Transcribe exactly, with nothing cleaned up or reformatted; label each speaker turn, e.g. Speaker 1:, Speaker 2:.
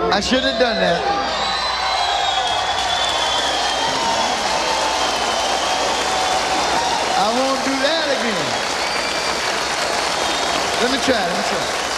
Speaker 1: I should have done that. I won't do that again. Let me try, let me try.